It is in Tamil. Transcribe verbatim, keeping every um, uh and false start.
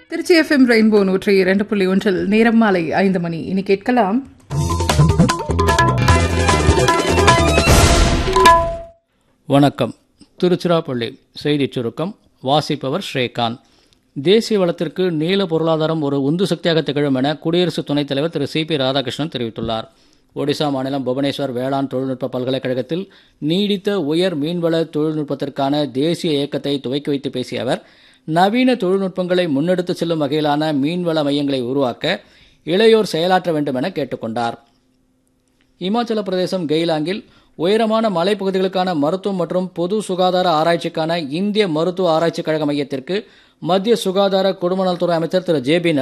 திருச்சி எஃப்எம் ரெயின்போ நூற்றி இரண்டு புள்ளி ஒன்றில் நேரம் மாலை ஐந்து மணி. இனி கேட்கலாம் வணக்கம். திருச்சிராப்பள்ளி செய்திச் சுருக்கம் வாசிப்பவர் ஸ்ரீகாந்த். தேசிய வளத்திற்கு நீல பொருளாதாரம் ஒரு உந்து சக்தியாக திகழும் என குடியரசு துணைத் தலைவர் திரு சி பி ராதாகிருஷ்ணன் தெரிவித்துள்ளார். ஒடிசா மாநிலம் புவனேஸ்வர் வேளாண் தொழில்நுட்ப பல்கலைக்கழகத்தில் நீடித்த உயர் மீன்வள தொழில்நுட்பத்திற்கான தேசிய இயக்கத்தை துவக்கி வைத்து பேசிய அவர், நவீன தொழில்நுட்பங்களை முன்னெடுத்துச் செல்லும் வகையிலான மீன்வள மையங்களை உருவாக்க இளையோர் செயலாற்ற வேண்டும் என கேட்டுக்கொண்டார். இமாச்சல பிரதேசம் கெய்லாங்கில் உயரமான மலைப்பகுதிகளுக்கான மருத்துவம் மற்றும் பொது சுகாதார ஆராய்ச்சிக்கான இந்திய மருத்துவ ஆராய்ச்சிக் கழக மையத்திற்கு மத்திய சுகாதார குடும்ப நலத்துறை அமைச்சர் திரு ஜே பி